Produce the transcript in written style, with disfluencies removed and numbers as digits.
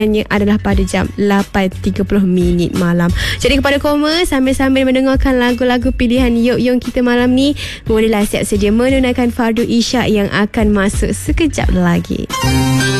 adalah pada jam 8.30 malam. Jadi kepada Koma, sambil-sambil mendengarkan lagu-lagu pilihan Yok kita malam ni, bolehlah siap sedia menunaikan fardu isyak yang akan masuk sekejap lagi.